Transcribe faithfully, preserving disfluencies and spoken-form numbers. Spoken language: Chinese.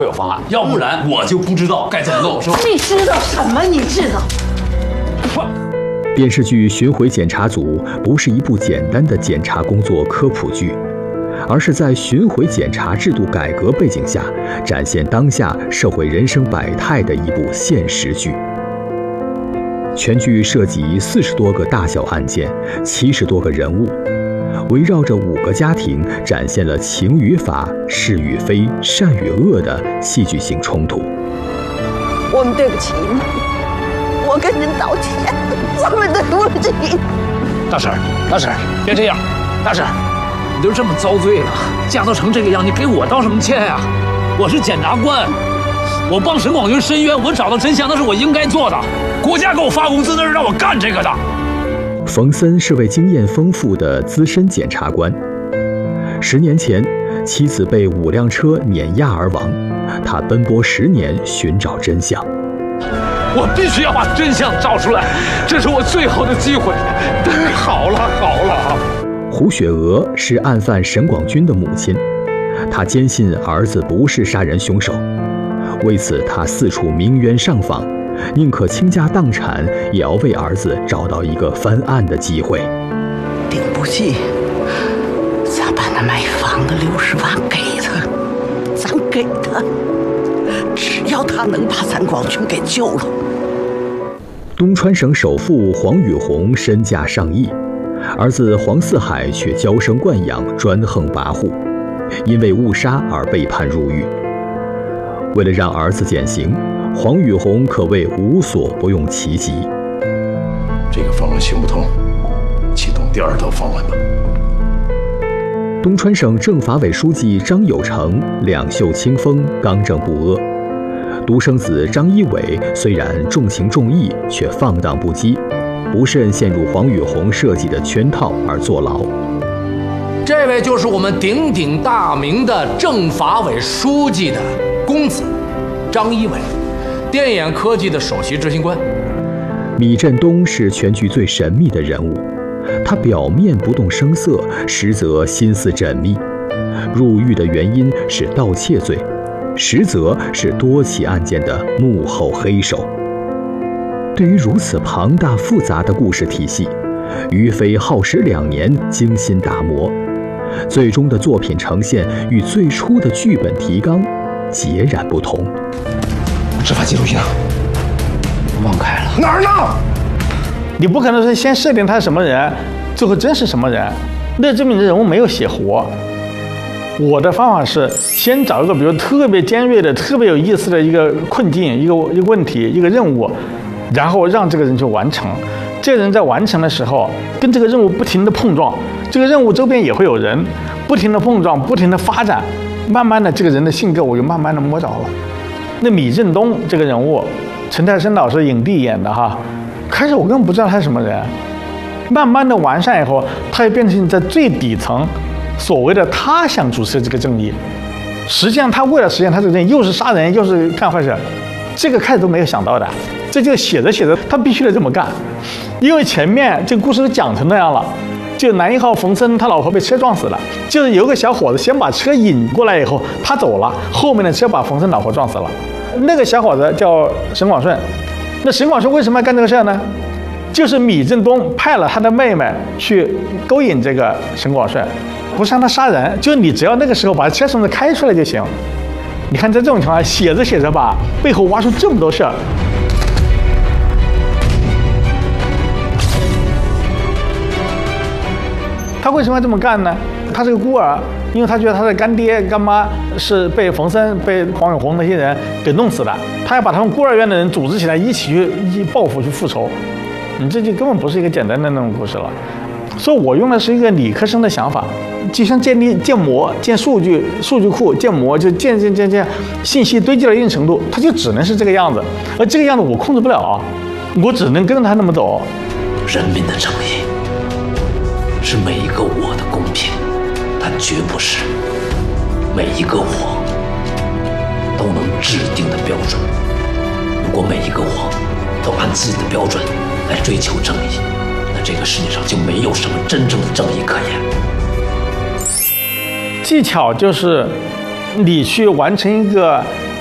有方案，要不然我就不知道该怎么弄，是吧？ 你知道什么？你知道？ 电视剧《巡回检查组》不是一部简单的检查工作科普剧，而是在巡回检查制度改革背景下，展现当下社会人生百态的一部现实剧。全剧涉及四十多个大小案件，七十多个人物，围绕着五个家庭，展现了情与法、是与非、善与恶的戏剧性冲突。 我们对不起你，我跟您道歉，我们对不起。 大婶儿，大婶儿，别这样，大婶儿，你都这么遭罪了，嫁都成这个样，你给我道什么歉呀？我是检察官，我帮沈广军申冤，我找到真相，那是我应该做的。国家给我发工资，那是让我干这个的。 冯森是位经验丰富的资深检察官。十年前，妻子被五辆车碾压而亡，他奔波十年寻找真相。 我必须要把真相找出来，这是我最后的机会。好了好了。 胡雪娥是案犯沈广军的母亲，她坚信儿子不是杀人凶手，为此她四处鸣冤上访，宁可倾家荡产，也要为儿子找到一个翻案的机会。 顶不起，咱把那买房的六十万给他，咱给他，只要他能把咱广军给救了。 东川省首富黄宇红身价上亿，儿子黄四海却娇生惯养，专横跋扈，因为误杀而被判入狱。为了让儿子减刑，黄宇红可谓无所不用其极。 这个方案行不通，启动第二套方案吧。 东川省政法委书记张有成两袖清风，刚正不阿。独生子张一伟虽然重情重义，却放荡不羁，不慎陷入黄宇红设计的圈套而坐牢。 这位就是我们鼎鼎大名的政法委书记的公子张一伟，电眼科技的首席执行官。 米振东是全剧最神秘的人物，他表面不动声色，实则心思缜密。入狱的原因是盗窃罪，实则是多起案件的幕后黑手。对于如此庞大复杂的故事体系，于飞耗时两年精心打磨，最终的作品呈现与最初的剧本提纲截然不同。 执法记录仪呢？ 忘开了。 哪儿呢？ 你不可能是先设定他是什么人，最后真是什么人，那证明这人物没有写活。我的方法是先找一个比如特别尖锐的、特别有意思的一个困境、一个一个问题、一个任务，然后让这个人去完成。这个人在完成的时候，跟这个任务不停的碰撞，这个任务周边也会有人不停的碰撞、不停的发展，慢慢的这个人的性格我就慢慢的摸着了。那米振东这个人物，陈泰生老师影帝演的哈，开始我根本不知道他是什么人，慢慢的完善以后，他也变成在最底层。所谓的他想主持这个正义，实际上他为了实现他这个正义，又是杀人又是干坏事，这个开始都没有想到的。这就写着写着，他必须得这么干，因为前面这个故事都讲成那样了。就男一号冯森他老婆被车撞死了，就是有个小伙子先把车引过来以后，他走了，后面的车把冯森老婆撞死了。那个小伙子叫沈广顺，那沈广顺为什么要干这个事呢？就是米振东派了他的妹妹去勾引这个沈广顺。不是让他杀人，就是你只要那个时候把车从这开出来就行。你看在这种情况下，写着写着吧，背后挖出这么多事儿。他为什么要这么干呢？他是个孤儿，因为他觉得他的干爹干妈是被冯森、被黄永红那些人给弄死的，他要把他们孤儿院的人组织起来，一起去一报复去复仇。你这就根本不是一个简单的那种故事了。所以我用的是一个理科生的想法，就像建立建模、建数据、数据库建模，就建建建建，信息堆积到一定程度，它就只能是这个样子，而这个样子我控制不了啊，我只能跟着它那么走。 人民的正义是每一个我的公平，它绝不是每一个我都能制定的标准。如果每一个我都按自己的标准来追求正义，这个世界上就没有什么真正的正义可言。 技巧就是你去完成一个